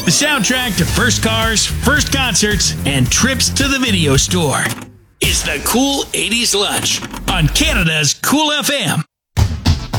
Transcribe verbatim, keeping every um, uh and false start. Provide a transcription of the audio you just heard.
the soundtrack to first cars, first concerts, and trips to the video store. It's the Cool eighties Lunch on Canada's Cool F M.